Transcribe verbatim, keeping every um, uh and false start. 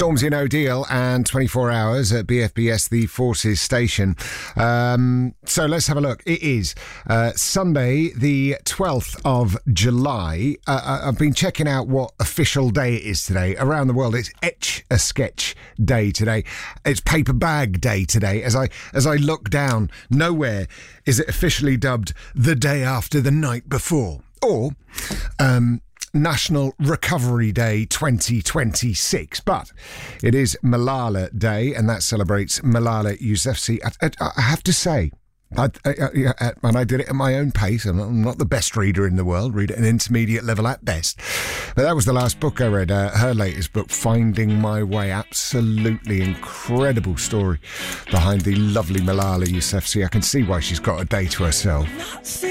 Stormzy and O'Deal and twenty-four hours at B F B S, the Forces station. Um, so let's have a look. It is uh, Sunday, the twelfth of July. Uh, I've been checking out what official day it is today. Around the world, it's Etch a Sketch Day today. It's Paper Bag Day today. As I as I look down, nowhere is it officially dubbed the day after the night before. Or um, National Recovery Day twenty twenty-six. But it is Malala Day, and that celebrates Malala Yousafzai. I, I, I have to say, I, I, I, and I did it at my own pace. I'm not, I'm not the best reader in the world, read at an intermediate level at best. But that was the last book I read, uh, her latest book, Finding My Way. Absolutely incredible story behind the lovely Malala Yousafzai. I can see why she's got a day to herself.